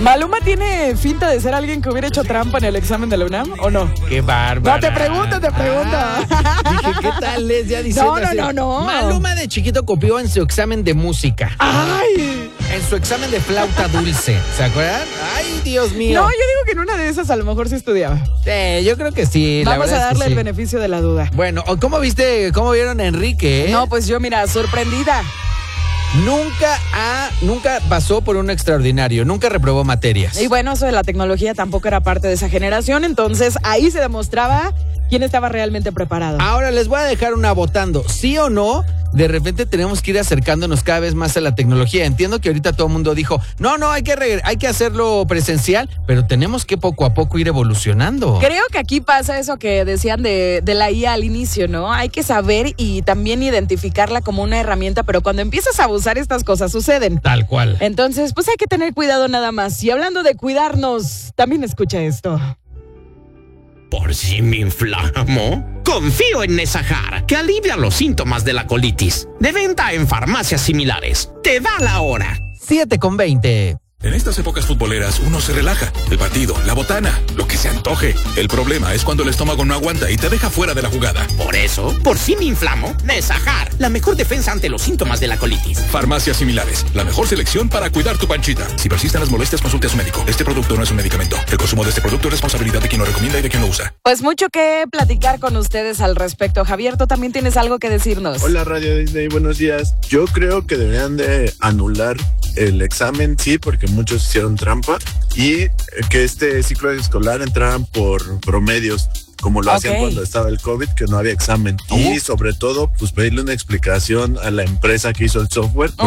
¿Maluma tiene finta de ser alguien que hubiera hecho trampa en el examen de la UNAM o no? ¡Qué bárbaro! No, te pregunto. Dije, ¿qué tal es? Ya diciendo así. No. Maluma de chiquito copió en su examen de música. ¡Ay! En su examen de flauta dulce. ¿Se acuerdan? ¡Ay, Dios mío! No, yo digo que en una de esas a lo mejor sí estudiaba. Yo creo que sí. Vamos la verdad a darle es que el sí. beneficio de la duda. Bueno, ¿cómo vieron a Enrique? No, pues yo, mira, sorprendida. Nunca pasó por un extraordinario, nunca reprobó materias. Y bueno, eso de la tecnología tampoco era parte de esa generación, entonces ahí se demostraba quién estaba realmente preparado. Ahora les voy a dejar una votando, sí o no. De repente tenemos que ir acercándonos cada vez más a la tecnología. Entiendo que ahorita todo el mundo dijo, no, hay que hacerlo presencial, pero tenemos que poco a poco ir evolucionando. Creo que aquí pasa eso que decían de la IA al inicio, ¿no? Hay que saber y también identificarla como una herramienta, pero cuando empiezas a abusar estas cosas suceden. Tal cual. Entonces, pues hay que tener cuidado nada más. Y hablando de cuidarnos, también escucha esto. Por si me inflamo, confío en Nesajar, que alivia los síntomas de la colitis. De venta en farmacias similares. Te da la hora. 7:20. En estas épocas futboleras uno se relaja. El partido, la botana, lo que se antoje. El problema es cuando el estómago no aguanta y te deja fuera de la jugada. Por eso, por si me inflamo, Nesajar, la mejor defensa ante los síntomas de la colitis. Farmacias similares, la mejor selección para cuidar tu panchita. Si persisten las molestias, consulte a su médico. Este producto no es un medicamento. El consumo de este producto es responsabilidad de quien lo recomienda y de quien lo usa. Pues mucho que platicar con ustedes al respecto. Javier, tú también tienes algo que decirnos. Hola Radio Disney, buenos días. Yo creo que deberían de anular el examen, sí, porque muchos hicieron trampa, y que este ciclo escolar entraran por promedios, como lo hacían cuando estaba el COVID, que no había examen. Y sobre todo, pues pedirle una explicación a la empresa que hizo el software.